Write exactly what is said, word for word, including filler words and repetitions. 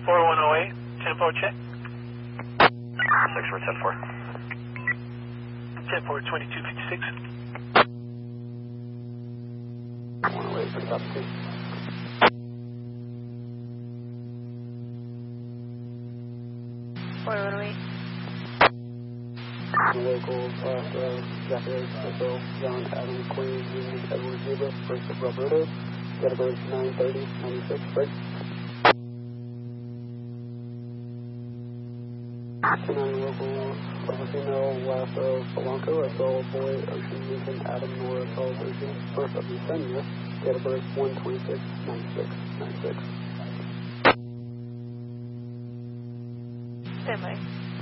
four one oh eight, tempo check. six for ten four. ten four, twenty-two fifty-six. one oh eight for top two. four one oh eight. Locals, last row, Zachary, Brazil, John, Adam, Queen, Union, Edward, Zebra, first of Roberto, Gettysburg, nine thirty, ninety-six, break. two nine local, Alpha Female, last row, Polanco, S L, Boy, Ocean, Lincoln, Adam, Nora, Charles, Ocean, first of Yesenia, Gettysburg, one twenty-six, ninety-six, ninety-six. Stand by.